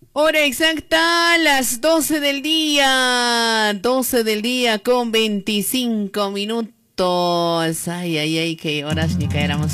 Hora exacta, las 12 del día. 12 del día con 25 minutos. Ay, ay, ay, qué horas ni caéramos.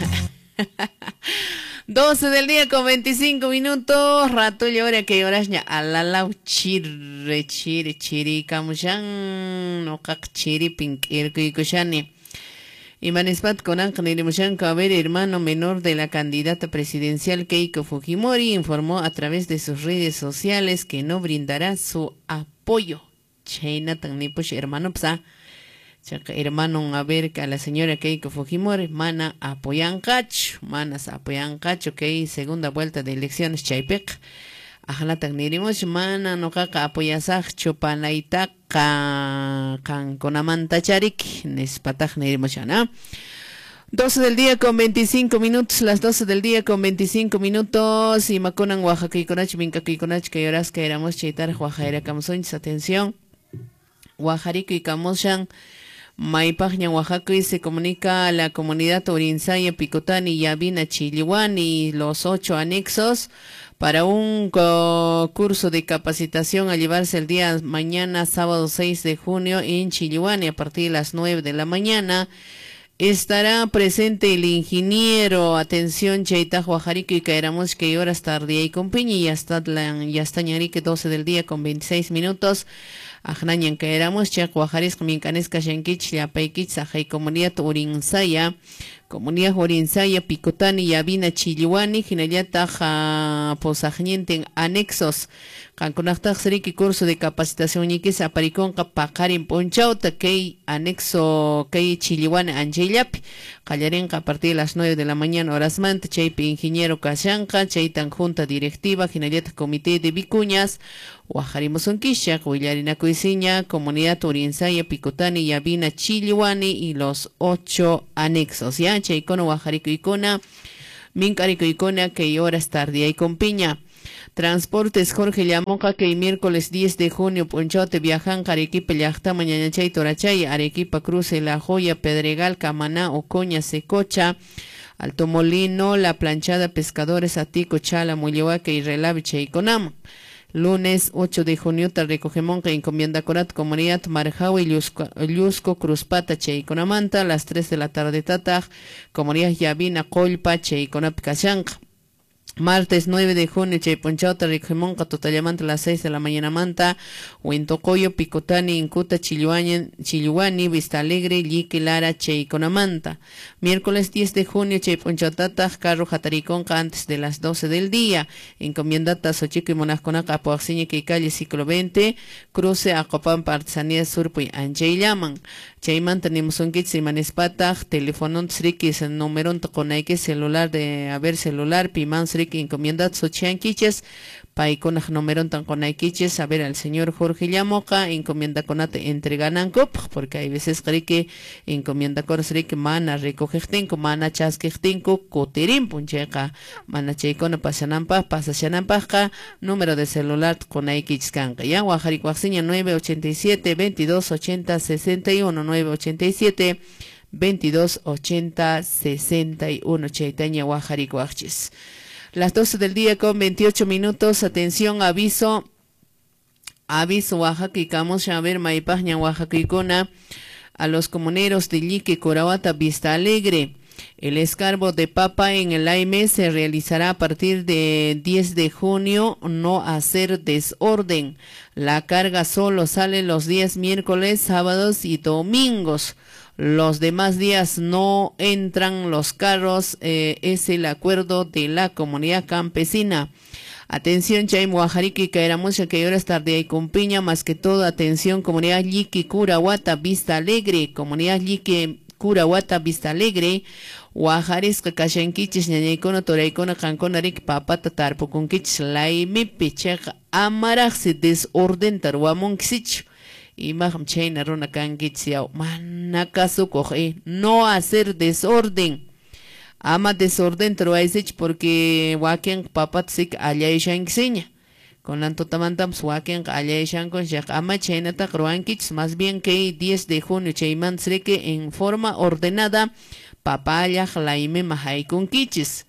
12 del día con 25 minutos. Rato y hora que horas ña alalau chirre chiri chiri kamushan no kak chiri pink irkuikushani. Imanespat Conan Nirimushan Kaber, hermano menor de la candidata presidencial Keiko Fujimori, informó a través de sus redes sociales que no brindará su apoyo. Chena Tanipush, hermano Psa, hermano a ver a la señora Keiko Fujimori, mana apoyan cacho, manas apoyan cacho, que segunda vuelta de elecciones Chaipec. Ajala tagnirimos mana no kaka apoyasak chupanaitaka kan konamanta charik nespataj nirimos yana. 12 del día con 25 minutos, las 12 del día con 25 minutos, y maconan Oaxaca y Conach, Minca y Conach, que horas que éramos cheitar, Oaxaca, Camsoins, atención, Oaxarico y Camoshan, Maipagna, Oaxaca, y se comunica a la comunidad Orinsaya, Picotani, Yabina, Chilihuán y los 8 anexos para un curso de capacitación a llevarse el día mañana, sábado 6 de junio, en Chilihuán, a partir de las 9 de la mañana. Estará presente el ingeniero, atención, Chaita, Juajarico y Caeramos, que horas tarde y compañía, ya está ñarique 12 del día con 26 minutos. Ajnañan Caeramos, Chac, Juajaris, Mincanesca, Shanquich, Yapaikich, Sajay, Comunidad Urinsaya. Comunidad Orinsaya, Picotani, Yabina, Chilihuani, Jinayata, Posajnienten, anexos. Canconacta, Seriki, curso de capacitación, Ñiquis, Aparicón, Pacarin, Ponchauta, Kei, anexo, Kei, Chilihuani, Anjelapi, Callarenca, a partir de las 9 de la mañana, horas manta, Chaipe, ingeniero Cashanca, Chaitan, junta directiva, Jinayata, comité de Vicuñas, Guajarimos Unquisha, Huillarina Cuisiña, Comunidad Orinsaya, Picotani, Yabina, Chilihuani y los 8 anexos, ¿ya? Chaicono, Guajarico Icona, Mincarico Icona, que horas tarde y con Piña. Transportes Jorge Llamoca, que miércoles 10 de junio, Ponchote, Viajan, Arequipa, Llacta, Mañana Chay, Torachay, Arequipa, Cruce, La Joya, Pedregal, Camaná, Ocoña, Secocha, Alto Molino, La Planchada, Pescadores, Atico, Chala, Muyehuaca y Relaviche y Conam. Lunes 8 de junio, Tarrecogemón, que encomienda Corat, Comunidad Marjawi, Llusco, Cruzpata, Cheiconamanta, a las 3 de la tarde, Tataj, Comunidad Yavina, Colpa, Cheiconapcachanca. Martes 9 de junio, Chayponchauta, Riquemonca, Totalamanta, a las 6 de la mañana, Manta, Huentocoyo, Picotani, Incuta, Chilihuani, Vista Alegre, Lique, Lara, Cheiconamanta. Miércoles 10 de junio, Chayponchautata, Carro, Jatariconca, antes de las 12 del día. Encomiendata, Xochico y Monasconaca, Apoaxiña, que calle ciclo 20, cruce a Copán, Artesanía, Surpuy, Anjay Llaman. Chayman tenemos un kit, Simanespata, teléfono, Srikis, el número, Toconaike, celular celular, Piman, Srik, encomiendat, Sochian Kiches, Paiconaj, número, Tanconaikiches, a ver al señor Jorge Llamoca, encomienda conate, entreganan cop, porque hay veces que encomienda con Srik, mana, recogertenco, mana, chasquetenco, coterín, puncheca, mana, cheicona, pasashanampa, número de celular, Conaikiches, canca, ya, Guajaricuaxiña, 987 22 80 61, 987 22 80 61, Chaitaña, Guajaricuachis. Las 12 del día con 28 minutos, atención, aviso, Oaxaca y Camus, a ver, Maipagna, Oaxaca y Cona, a los comuneros de Lique, Corahuata, Vista Alegre. El escarbo de papa en el AIME se realizará a partir de 10 de junio, no hacer desorden. La carga solo sale los días miércoles, sábados y domingos. Los demás días no entran los carros, es el acuerdo de la comunidad campesina. Atención, Chaim, Guajarico y Caeramucha, que horas tarde y Cumpiña, más que todo, atención, comunidad Lique, Curahuata, Vista Alegre, comunidad Lique, Curahuata, Vista Alegre, Guajares, Cacachanquiches, Ñañaicono, Toraicono, Canconarik, Papata, Tarpucunquiches, Laimi, Picheja, Amaraxi, desorden, Taruamonxich. Y maham chaina runa kangitsiao manakasu coge no hacer desorden, ama desorden troaisich porque waken papatsik allaishan xiña con la totamantam waken allaishan con shak ama chaina ta ruankich, más bien que 10 de junio chaiman sreke en forma ordenada papaya laime mahai con kichis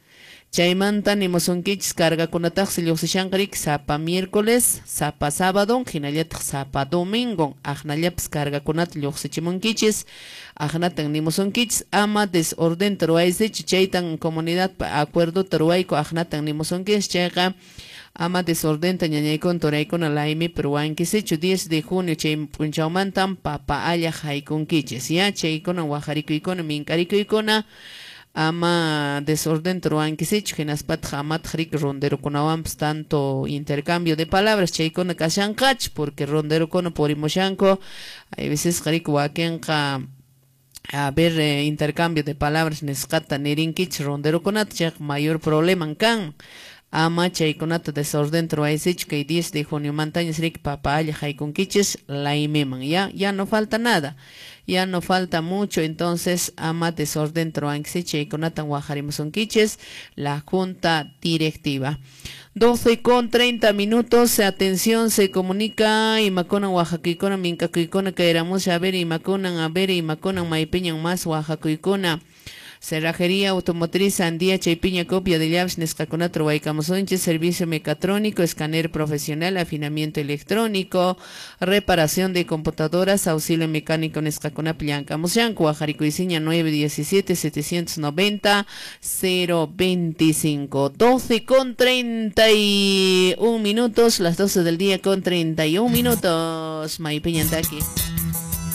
Chaymanta nimusunkichis cargakunataqa lluqsishanqarik sapa miércoles, sapa sábado, hinallataq sapa domingo, ajnallapas cargakunata lluqsichimunkichis, ajnatan nimusunkichis, ama desorden taruaysichis, chaytan comunidad acuerdo taruayku ajnatan nimusunkichis, chayqa ama desordenta ñañaykun turaykuna laymi peruankisichu 10 de junio chay punchawmantam papa alla haykunkichis ya chaykuna wajarikuykuna minkarikuykuna ama desorden truankisichu hinaspat hamat rik ronderukunawanpas tanto intercambio de palabras chaykuna kashankach porque ronderukuna purimushanku hay veces rik wakinqa a ver intercambio de palabras nisqata nirinkich ronderukunata chay mayor problema kan ama chaykunata desorden truaysich que 10 de junio montañas rik papa alla haykunkichis laymiman ya no falta nada ya no falta mucho, entonces ama desorden truankisi chaykunatan wajarimusunkichis la junta directiva. 12:30, atención, se comunica Imakunan Oaxacaykuna minkakuykuna kayramos a ver Imakunan maypiñan más Oaxacaykuna. Cerrajería automotriz Andía Chaypiña copia de llaves Nescacona Trovaicamosonche, servicio mecatrónico, escáner profesional, afinamiento electrónico, reparación de computadoras, auxilio mecánico Nescacona Pliancamosyanco, Ajaricuisiña 917-790-025. 12:31, las 12 del día con 31 minutos. Maypiña Antaqui.